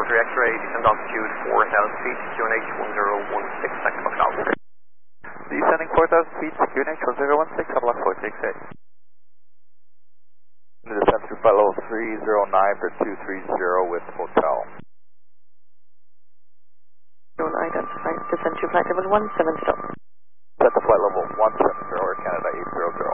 3 X-ray, descend altitude 4,000 feet, QNH 1016, second block Alpha. Descending 4,000 feet, QNH 1016, block 468. Descend through flight level 309 for 230 with hotel. Identified, descend to flight level 17 stop. Set to flight level 170 or Canada 800.